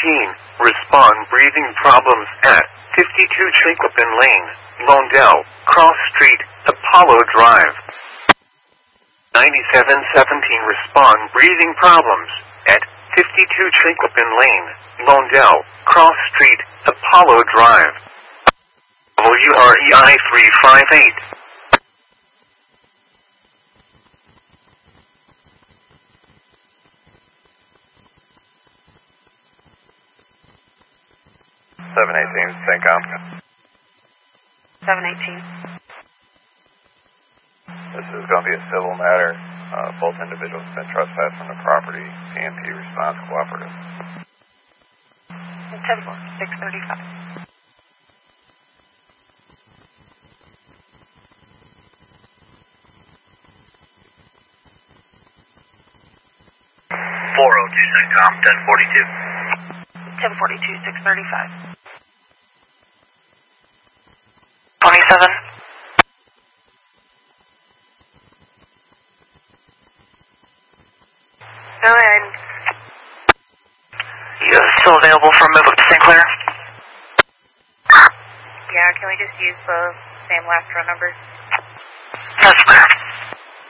respond breathing problems at 52 Chicopin Lane, Londell, Cross Street, Apollo Drive. 9717 respond breathing problems at 52 Chicopin Lane, Londell, Cross Street, Apollo Drive. WREI 358. CENTCOM. 718. This is going to be a civil matter. Both individuals have been trespassed from the property. CMP response cooperative. 10-4, 635. CENTCOM, 1042. 1042, 635. 27. Go ahead. You still available for a move up to St. Clair? Yeah, can we just use the same last row numbers? That's clear.